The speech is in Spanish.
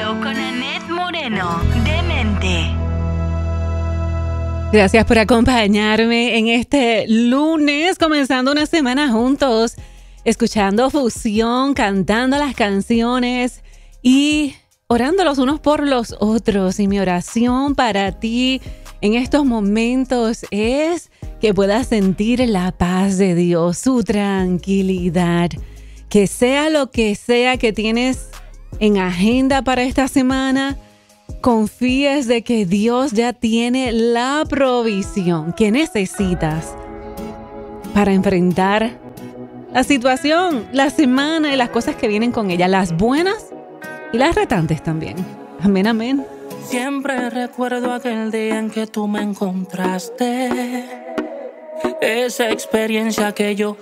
Show con Annette Moreno, Demente. Gracias por acompañarme en este lunes, comenzando una semana juntos, escuchando fusión, cantando las canciones y orando los unos por los otros. Y mi oración para ti en estos momentos es que puedas sentir la paz de Dios, su tranquilidad, que sea lo que sea que tienes en agenda para esta semana, confíes de que Dios ya tiene la provisión que necesitas para enfrentar la situación, la semana y las cosas que vienen con ella, las buenas y las retantes también. Amén, amén. Siempre recuerdo aquel día en que tú me encontraste, esa experiencia que yo